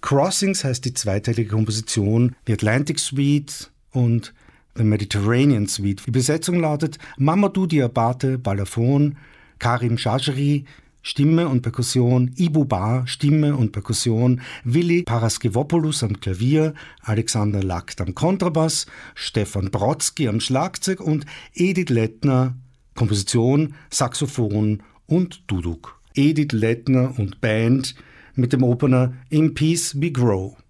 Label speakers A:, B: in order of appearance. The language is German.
A: Crossings heißt die zweiteilige Komposition, die Atlantic Suite und The Mediterranean Suite. Die Besetzung lautet Mamadou Diabate, Balafon, Karim Shajri, Stimme und Perkussion, Ibu Bar, Stimme und Perkussion, Willi Paraskevopoulos am Klavier, Alexander Lakt am Kontrabass, Stefan Brodsky am Schlagzeug und Edith Lettner, Komposition, Saxophon und Duduk. Edith Lettner und Band mit dem Opener In Peace We Grow.